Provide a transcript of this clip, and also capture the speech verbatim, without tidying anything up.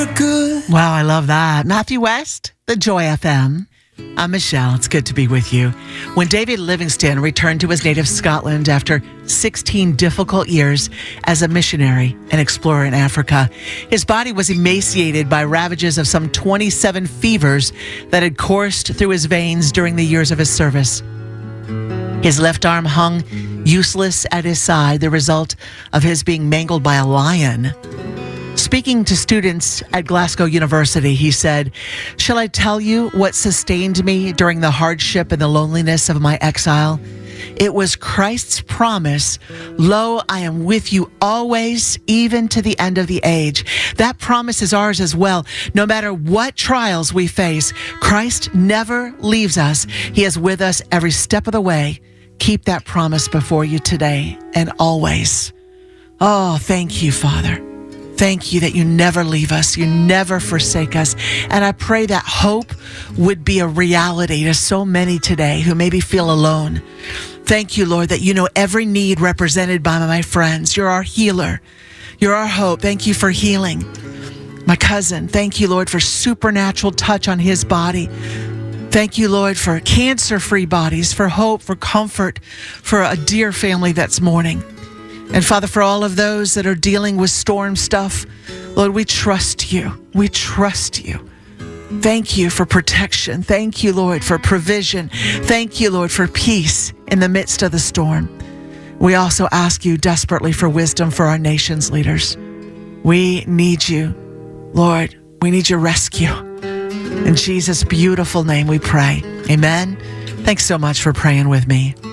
Good. Wow, I love that. Matthew West, the Joy F M. I'm Michelle. It's good to be with you. When David Livingstone returned to his native Scotland after sixteen difficult years as a missionary and explorer in Africa, his body was emaciated by ravages of some twenty-seven fevers that had coursed through his veins during the years of his service. His left arm hung useless at his side, the result of his being mangled by a lion. Speaking to students at Glasgow University, he said, "Shall I tell you what sustained me during the hardship and the loneliness of my exile? It was Christ's promise, 'Lo, I am with you always, even to the end of the age.' That promise is ours as well. No matter what trials we face, Christ never leaves us. He is with us every step of the way. Keep that promise before you today and always." Oh, thank you, Father. Thank you that you never leave us. You never forsake us. And I pray that hope would be a reality to so many today who maybe feel alone. Thank you, Lord, that you know every need represented by my friends. You're our healer. You're our hope. Thank you for healing my cousin. Thank you, Lord, for supernatural touch on his body. Thank you, Lord, for cancer-free bodies, for hope, for comfort, for a dear family that's mourning. And Father, for all of those that are dealing with storm stuff, Lord, we trust you. We trust you. Thank you for protection. Thank you, Lord, for provision. Thank you, Lord, for peace in the midst of the storm. We also ask you desperately for wisdom for our nation's leaders. We need you, Lord. We need your rescue. In Jesus' beautiful name we pray. Amen. Thanks so much for praying with me.